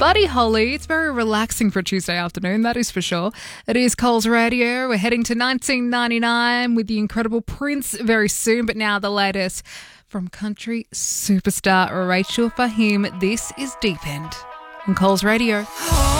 Buddy Holly. It's very relaxing for a Tuesday afternoon, that is for sure. It is Coles Radio. We're heading to 1999 with the incredible Prince very soon, but now the latest from country superstar Rachel Fahim. This is Deep End on Coles Radio.